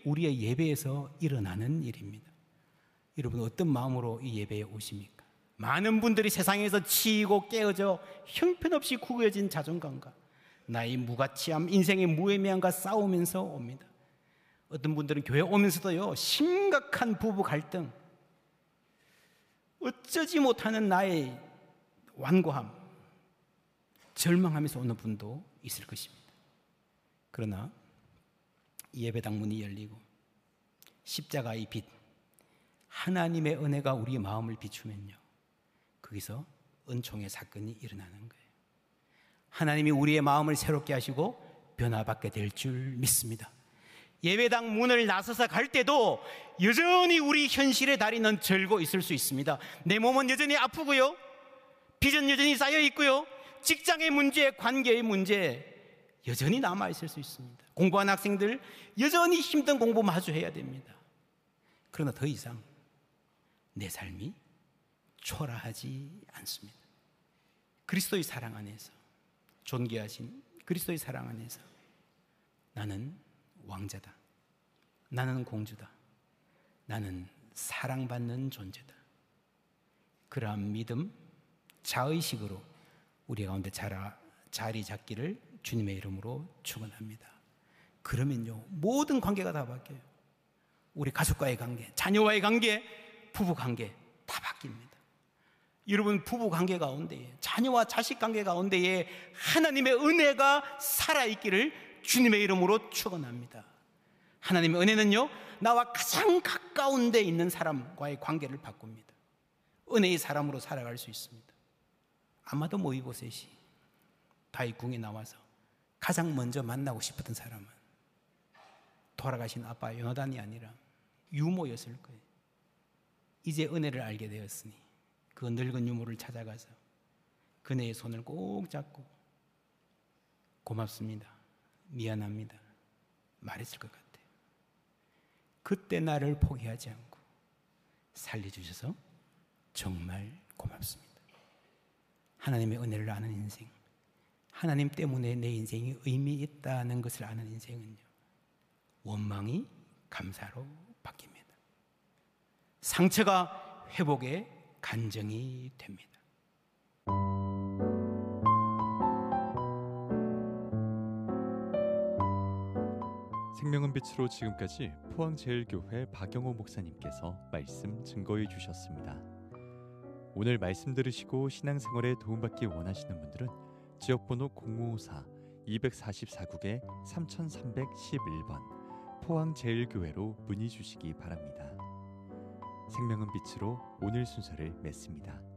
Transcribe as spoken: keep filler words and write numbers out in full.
우리의 예배에서 일어나는 일입니다. 여러분, 어떤 마음으로 이 예배에 오십니까? 많은 분들이 세상에서 치이고 깨어져 형편없이 구겨진 자존감과 나의 무가치함, 인생의 무의미함과 싸우면서 옵니다. 어떤 분들은 교회 오면서도요, 심각한 부부 갈등, 어쩌지 못하는 나의 완고함, 절망하면서 오는 분도 있을 것입니다. 그러나 예배당 문이 열리고 십자가의 빛, 하나님의 은혜가 우리의 마음을 비추면요, 거기서 은총의 사건이 일어나는 거예요. 하나님이 우리의 마음을 새롭게 하시고 변화받게 될 줄 믿습니다. 예배당 문을 나서서 갈 때도 여전히 우리 현실의 다리는 절고 있을 수 있습니다. 내 몸은 여전히 아프고요, 빚은 여전히 쌓여 있고요, 직장의 문제, 관계의 문제 여전히 남아있을 수 있습니다. 공부한 학생들 여전히 힘든 공부 마주해야 됩니다. 그러나 더 이상 내 삶이 초라하지 않습니다. 그리스도의 사랑 안에서, 존귀하신 그리스도의 사랑 안에서 나는 왕자다, 나는 공주다, 나는 사랑받는 존재다. 그러한 믿음, 자의식으로 우리 가운데 자라, 자리 잡기를 주님의 이름으로 축원합니다. 그러면요, 모든 관계가 다 바뀌어요. 우리 가족과의 관계, 자녀와의 관계, 부부 관계 다 바뀝니다. 여러분, 부부 관계 가운데에, 자녀와 자식 관계 가운데에 하나님의 은혜가 살아있기를 주님의 이름으로 축원합니다. 하나님의 은혜는요, 나와 가장 가까운 데 있는 사람과의 관계를 바꿉니다. 은혜의 사람으로 살아갈 수 있습니다. 아마도 모이보셋이 다윗 궁에 나와서 가장 먼저 만나고 싶었던 사람은 돌아가신 아빠 요나단이 아니라 유모였을 거예요. 이제 은혜를 알게 되었으니 그 늙은 유모를 찾아가서 그네의 손을 꼭 잡고 고맙습니다, 미안합니다 말했을 것 같아요. 그때 나를 포기하지 않고 살려주셔서 정말 고맙습니다. 하나님의 은혜를 아는 인생, 하나님 때문에 내 인생이 의미 있다는 것을 아는 인생은요, 원망이 감사로 바뀝니다. 상처가 회복의 간증이 됩니다. 생명은 빛으로 지금까지 포항제일교회 박영호 목사님께서 말씀 증거해 주셨습니다. 오늘 말씀 들으시고 신앙생활에 도움받기 원하시는 분들은 지역번호 공오사 이사사 국에 삼삼일일 번 포항제일교회로 문의 주시기 바랍니다. 생명은 빛으로 오늘 순서를 맺습니다.